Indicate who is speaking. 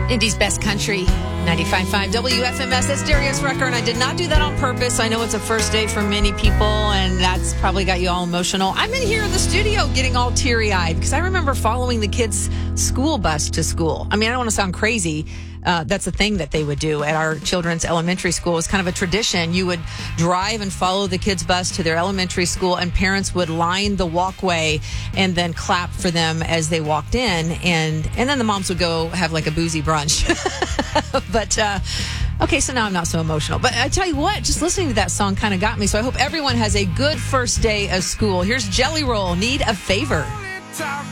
Speaker 1: Indy's Best Country, 95.5 WFMS. That's Darius Rucker, and I did not do that on purpose. I know it's a first day for many people, and that's probably got you all emotional. I'm in here in the studio getting all teary-eyed because I remember following the kids' school bus to school. I mean, I don't want to sound crazy. That's a thing that they would do at our children's elementary school. It's kind of a tradition. You would drive and follow the kids' bus to their elementary school, and parents would line the walkway and then clap for them as they walked in. And then the moms would go have like a boozy brunch. But, okay, so now I'm not so emotional. But I tell you what, just listening to that song kind of got me. So I hope everyone has a good first day of school. Here's Jelly Roll, Need a Favor.